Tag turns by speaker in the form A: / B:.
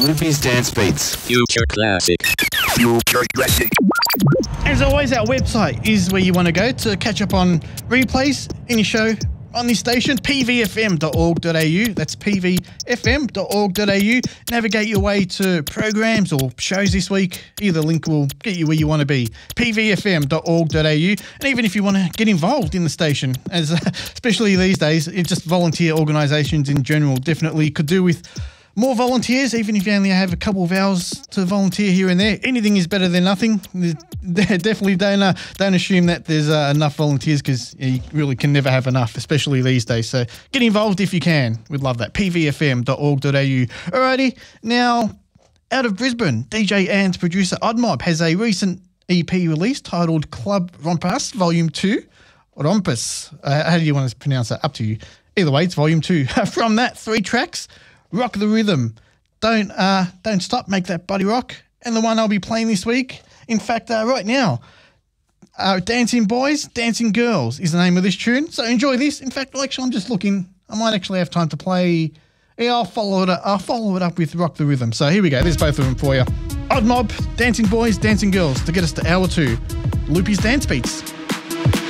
A: Loopy's Dance Beats.
B: Future Classic.
C: Future Classic.
D: As always, our website is where you want to go to catch up on replays, any show on this station, pvfm.org.au. That's pvfm.org.au. Navigate your way to programs or shows this week. Either link will get you where you want to be, pvfm.org.au. And even if you want to get involved in the station, as especially these days, it's just volunteer organisations in general definitely could do with more volunteers, even if you only have a couple of hours to volunteer here and there. Anything is better than nothing. Definitely don't assume that there's enough volunteers, because you really can never have enough, especially these days. So get involved if you can. We'd love that. pvfm.org.au. Alrighty, now out of Brisbane, DJ and producer Oddmob has a recent EP release titled Club Rompus Volume 2. Rompus. How do you want to pronounce that? Up to you. Either way, it's Volume 2. From that, 3 tracks. Rock the Rhythm, Don't Stop, Make That Body Rock, and the one I'll be playing this week, in fact, right now, Dancing Boys, Dancing Girls is the name of this tune, so enjoy this. In fact, actually, I'm just looking, I might actually have time to play, I'll follow it up with Rock the Rhythm, so here we go, there's both of them for you. Oddmob, Dancing Boys, Dancing Girls, to get us to hour 2, Loopy's Dance Beats.